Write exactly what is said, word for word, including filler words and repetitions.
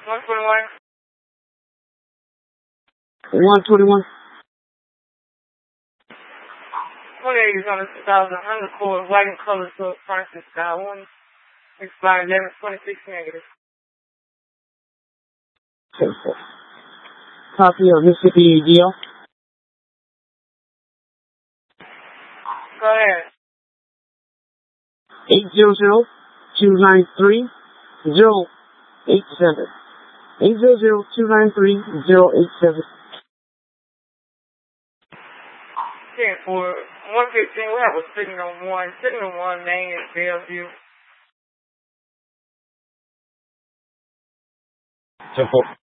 one twenty-one. one twenty-one. twenty-eight is on the two thousand underscore white and color so Francis Sky one. Expired eleven twenty-six negative. Okay, sir. Copy of Mississippi D L. Go ahead. eight hundred, two nine three, zero eight seven. eight hundred, two nine three, zero eight seven. ten for one fifteen, we have a signal one. Signal one name is Bellevue. ten four.